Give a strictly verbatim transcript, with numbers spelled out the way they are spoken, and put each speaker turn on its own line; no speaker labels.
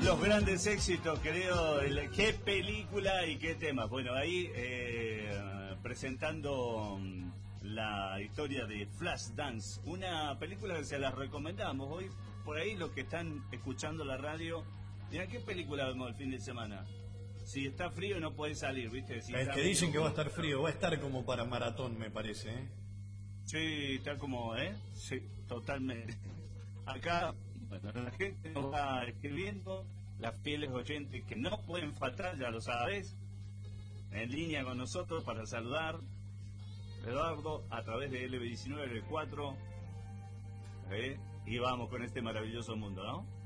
Los grandes éxitos, creo. El, qué película y qué tema. Bueno, ahí eh, presentando la historia de Flashdance, una película que se las recomendamos. Hoy, por ahí, los que están escuchando la radio, mira, ¿qué película vemos el fin de semana? Si está frío no puede salir, ¿viste? Si
es que dicen que va a estar frío, va a estar como para maratón, me parece, ¿eh?
Sí, está como, ¿eh? Sí, totalmente. Acá, bueno, la gente nos va escribiendo, las fieles oyentes que no pueden faltar, ya lo sabes, en línea con nosotros para saludar. Eduardo, a través de L B diecinueve, L B cuatro, ¿eh? Y vamos con este maravilloso mundo, ¿no?